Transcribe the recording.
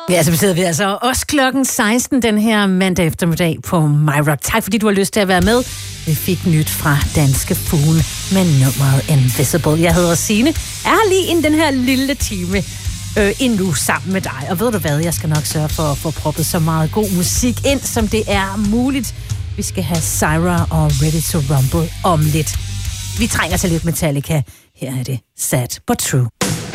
Ja, så betyder vi altså også klokken 16 den her mandag eftermiddag på MyRock. Tak fordi du har lyst til at være med. Vi fik nyt fra Danske Fugle med nummeret Invisible. Jeg hedder Signe. Jeg har lige ind den her lille time endnu sammen med dig. Og ved du hvad, jeg skal nok sørge for at få proppet så meget god musik ind, som det er muligt. Vi skal have Syra og Ready to Rumble om lidt. Vi trænger til lidt Metallica. Her er det Sad But True.